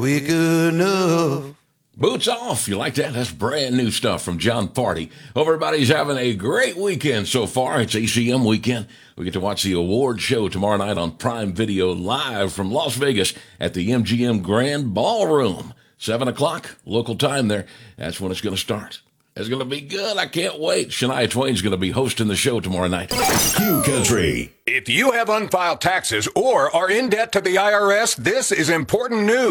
Quick enough. Boots off. You like that? That's brand new stuff from John Party. Hope everybody's having a great weekend so far. It's ACM weekend. We get to watch the award show tomorrow night on Prime Video live from Las Vegas at the MGM Grand Ballroom. 7 o'clock, local time there. That's when it's going to start. It's going to be good. I can't wait. Shania Twain's going to be hosting the show tomorrow night. Q Country. If you have unfiled taxes or are in debt to the IRS, this is important news.